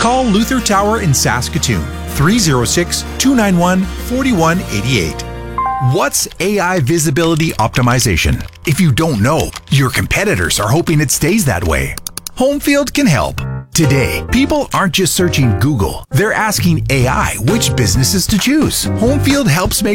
Call Luther Tower in Saskatoon, 306-291-4188. What's AI visibility optimization? If you don't know, your competitors are hoping it stays that way. Homefield can help. Today, people aren't just searching Google. They're asking AI which businesses to choose. Homefield helps make